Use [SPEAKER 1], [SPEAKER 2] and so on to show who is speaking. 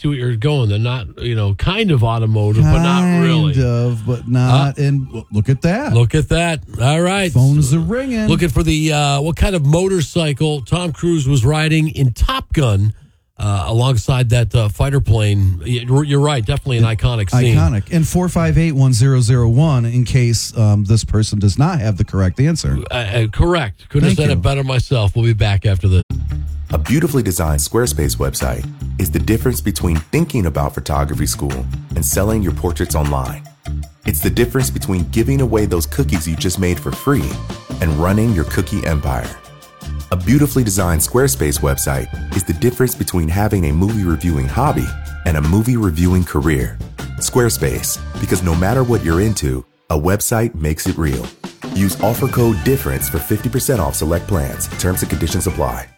[SPEAKER 1] see what you're going. They're not, kind of automotive, but not really.
[SPEAKER 2] Kind of, but not. And look at that.
[SPEAKER 1] Look at that. All right.
[SPEAKER 2] Phones are ringing.
[SPEAKER 1] Looking for the what kind of motorcycle Tom Cruise was riding in Top Gun alongside that fighter plane. You're right. Definitely an iconic scene.
[SPEAKER 2] Iconic. And 458-1001 in case this person does not have the correct answer.
[SPEAKER 1] Correct. Couldn't have said it better myself. We'll be back after this.
[SPEAKER 3] A beautifully designed Squarespace website is the difference between thinking about photography school and selling your portraits online. It's the difference between giving away those cookies you just made for free and running your cookie empire. A beautifully designed Squarespace website is the difference between having a movie reviewing hobby and a movie reviewing career. Squarespace, because no matter what you're into, a website makes it real. Use offer code DIFFERENCE for 50% off select plans. Terms and conditions apply.